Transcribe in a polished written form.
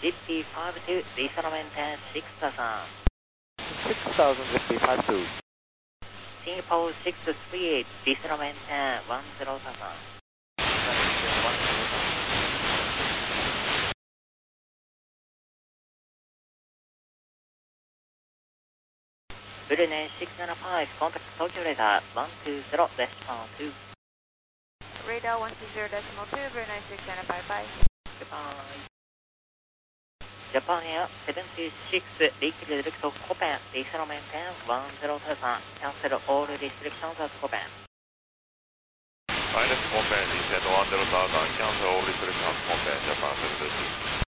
ZP52, diesel maintain 6000. 6000 ZP52. Singapore 638, diesel maintain 10,000. Brunei 675, contact Tokyo radar 120.2. Radar 120.2, Brunei 675, bye. Goodbye. Japan Air 726, liquid direct to Copen, diesel maintain 10,000. Cancel all restrictions at Copen. Minus Copen, descend 10,000, cancel all restrictions at Copen, Japan 726.